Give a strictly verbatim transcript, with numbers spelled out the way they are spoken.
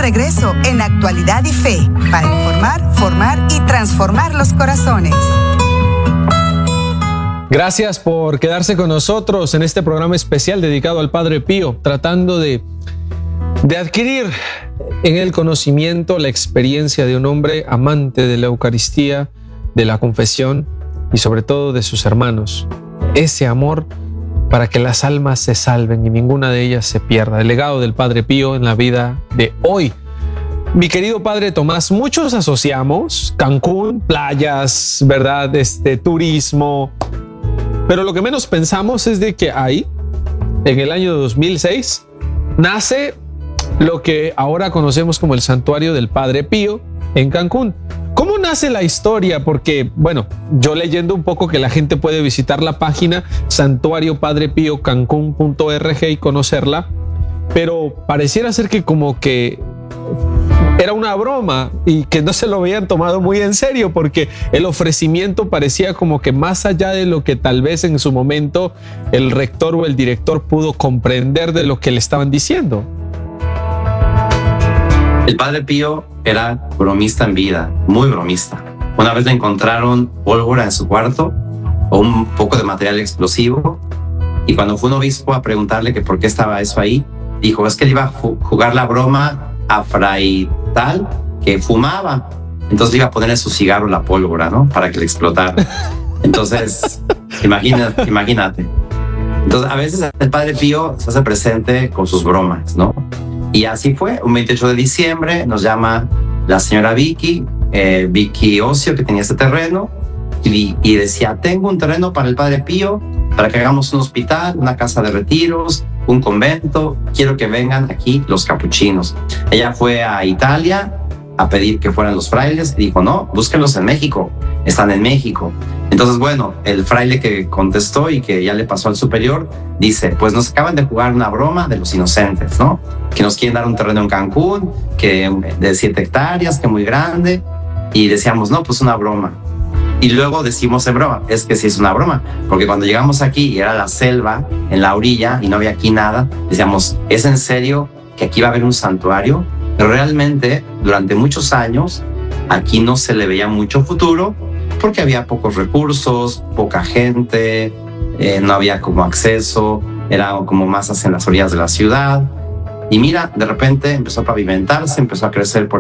regreso en Actualidad y Fe para informar, formar y transformar los corazones. Gracias por quedarse con nosotros en este programa especial dedicado al Padre Pío, tratando de, de adquirir en el conocimiento la experiencia de un hombre amante de la Eucaristía, de la confesión y sobre todo de sus hermanos. Ese amor para que las almas se salven y ninguna de ellas se pierda. El legado del Padre Pío en la vida de hoy. Mi querido Padre Tomás, muchos asociamos Cancún, playas, ¿verdad? Este, turismo. Pero lo que menos pensamos es de que ahí, en el año dos mil seis, nace lo que ahora conocemos como el Santuario del Padre Pío en Cancún. ¿Cómo nace la historia? Porque, bueno, yo leyendo un poco que la gente puede visitar la página santuario padre pío cancún punto org y conocerla, pero pareciera ser que como que era una broma y que no se lo habían tomado muy en serio, porque el ofrecimiento parecía como que más allá de lo que tal vez en su momento el rector o el director pudo comprender de lo que le estaban diciendo. El Padre Pío era bromista en vida, muy bromista. Una vez le encontraron pólvora en su cuarto o un poco de material explosivo, y cuando fue un obispo a preguntarle que por qué estaba eso ahí, dijo, es que le iba a jugar la broma a fray tal que fumaba, entonces le iba a poner en su cigarro la pólvora, ¿no? Para que le explotara. Entonces, imagínate, imagínate. Entonces, a veces el Padre Pío se hace presente con sus bromas, ¿no? Y así fue, un veintiocho de diciembre nos llama la señora Vicky, eh, Vicky Ocio, que tenía ese terreno, y, y decía, tengo un terreno para el Padre Pío, para que hagamos un hospital, una casa de retiros, un convento, quiero que vengan aquí los capuchinos. Ella fue a Italia a pedir que fueran los frailes y dijo, no, búsquenlos en México, están en México. Entonces, bueno, el fraile que contestó y que ya le pasó al superior, dice, pues nos acaban de jugar una broma de los inocentes, ¿no? Que nos quieren dar un terreno en Cancún, que de siete hectáreas, que muy grande. Y decíamos, no, pues una broma. Y luego decimos en broma, es que sí es una broma, porque cuando llegamos aquí y era la selva en la orilla y no había aquí nada, decíamos, ¿es en serio que aquí va a haber un santuario? Pero realmente, durante muchos años, aquí no se le veía mucho futuro, porque había pocos recursos, poca gente, eh, no había como acceso, era como masas en las orillas de la ciudad. Y mira, de repente empezó a pavimentarse, empezó a crecer por